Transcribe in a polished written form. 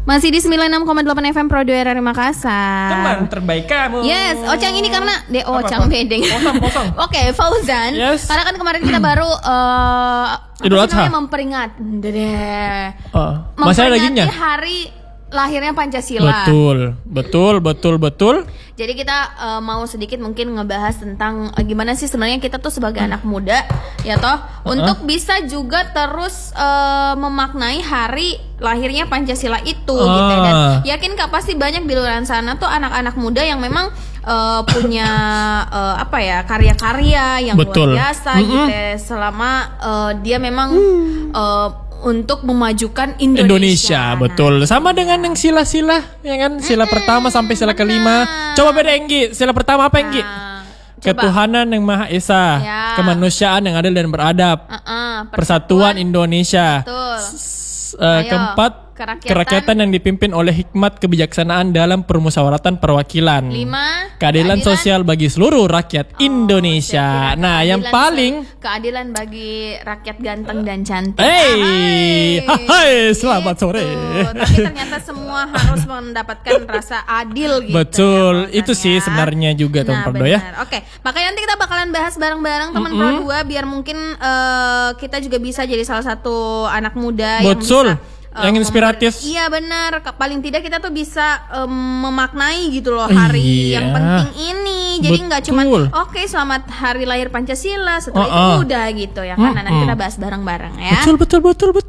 Masih di 96,8 FM Pro 2 RRI Makassar. Teman terbaik kamu. Yes, Ocang ini karena Ocang bedeng. Kosong. Oke, Fauzan. Yes. Karena kan kemarin kita baru Idul Adha. memperingati masih ada dagingnya. hari lahirnya Pancasila. Betul. Jadi kita mau sedikit mungkin ngebahas tentang gimana sih sebenarnya kita tuh sebagai anak muda ya toh untuk bisa juga terus memaknai hari lahirnya Pancasila itu gitu ya. Dan yakin gak pasti banyak di luar sana tuh anak-anak muda yang memang punya karya-karya yang luar biasa gitu ya, selama dia memang untuk memajukan Indonesia. Betul. Sama dengan yang sila-sila, ya kan? Sila pertama sampai sila kelima. Coba beda Enggi. Sila pertama apa Enggi? Ketuhanan yang Maha Esa, kemanusiaan yang adil dan beradab, persatuan Indonesia. Betul. Keempat, kerakyatan yang dipimpin oleh hikmat kebijaksanaan dalam permusyawaratan perwakilan. 5, keadilan sosial bagi seluruh rakyat Indonesia. Nah, yang paling keadilan bagi rakyat ganteng dan cantik. Hai, selamat sore. Tapi ternyata semua harus mendapatkan rasa adil gitu. Betul, ya, itu sih sebenarnya juga teman Pro ya. Oke, makanya nanti kita bakalan bahas bareng-bareng teman Pro 2 biar mungkin kita juga bisa jadi salah satu anak muda yang bisa yang inspiratif. Iya benar. Paling tidak kita tuh bisa memaknai gitu loh hari yang penting ini. Jadi nggak cuma selamat hari lahir Pancasila, setelah itu udah gitu ya kan. Nanti kita bahas bareng-bareng ya. Betul.